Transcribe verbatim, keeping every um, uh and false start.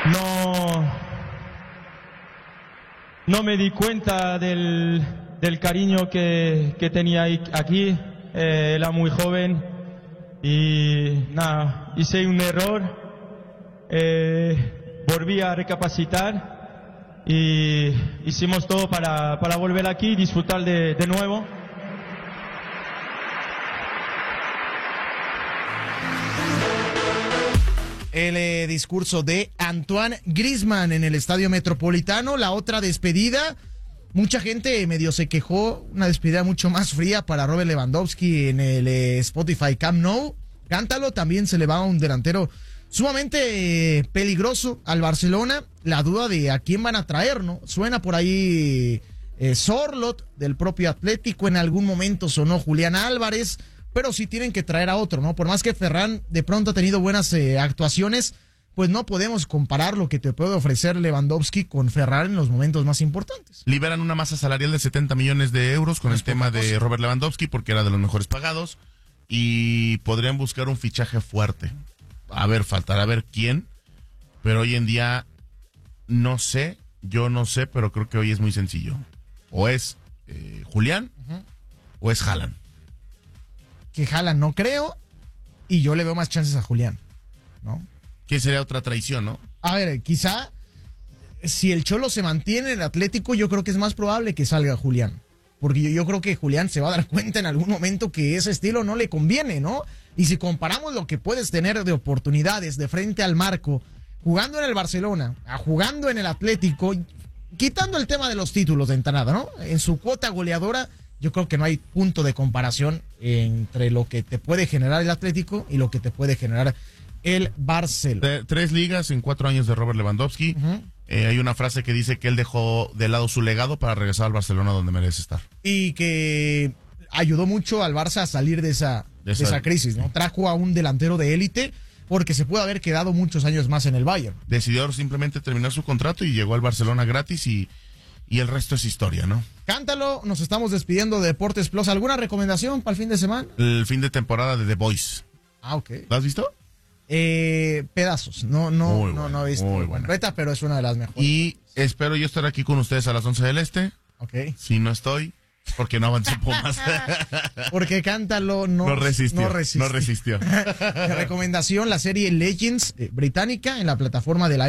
no, no me di cuenta del, del cariño que, que tenía aquí. Eh, era muy joven y nada, hice un error, eh, volví a recapacitar y hicimos todo para, para volver aquí y disfrutar de, de nuevo. El eh, discurso de Antoine Griezmann en el Estadio Metropolitano. La otra despedida, mucha gente medio se quejó, una despedida mucho más fría para Robert Lewandowski en el eh, Spotify Camp Nou. Cántalo, también se le va a un delantero sumamente eh, peligroso al Barcelona. La duda de a quién van a traer, ¿no? Suena por ahí eh, Sorloth del propio Atlético, en algún momento sonó Julián Álvarez, pero sí tienen que traer a otro, ¿no? Por más que Ferran de pronto ha tenido buenas eh, actuaciones, pues no podemos comparar lo que te puede ofrecer Lewandowski con Ferran en los momentos más importantes. Liberan una masa salarial de setenta millones de euros con el tema de Robert Lewandowski porque era de los mejores pagados y podrían buscar un fichaje fuerte. A ver, faltará ver quién, pero hoy en día no sé, yo no sé, pero creo que hoy es muy sencillo. O es eh, Julián uh-huh. o es Haaland. Que Haaland no creo, y yo le veo más chances a Julián, ¿no? Que sería otra traición, ¿no? A ver, quizá si el Cholo se mantiene en el Atlético, yo creo que es más probable que salga Julián. Porque yo, yo creo que Julián se va a dar cuenta en algún momento que ese estilo no le conviene, ¿no? Y si comparamos lo que puedes tener de oportunidades de frente al marco, jugando en el Barcelona, a jugando en el Atlético, quitando el tema de los títulos de entrada, ¿no? En su cuota goleadora, yo creo que no hay punto de comparación entre lo que te puede generar el Atlético y lo que te puede generar el Barcelona. Tres ligas en cuatro años de Robert Lewandowski. Uh-huh. Eh, hay una frase que dice que él dejó de lado su legado para regresar al Barcelona donde merece estar. Y que ayudó mucho al Barça a salir de esa, de esa, de esa crisis, ¿no? Sí. Trajo a un delantero de élite porque se pudo haber quedado muchos años más en el Bayern. Decidió simplemente terminar su contrato y llegó al Barcelona gratis y... Y el resto es historia, ¿no? Cántalo, nos estamos despidiendo de Deportes Plus. ¿Alguna recomendación para el fin de semana? El fin de temporada de The Voice. Ah, ok. ¿Lo has visto? Eh, pedazos. No, no, muy no, bueno, no he visto muy completa, pero es una de las mejores. Y espero yo estar aquí con ustedes a las once del Este. Ok. Si no estoy, porque no avanzó Pumas. Porque Cántalo no, no resistió. No resistió. No resistió. Recomendación, la serie Legends eh, británica en la plataforma de la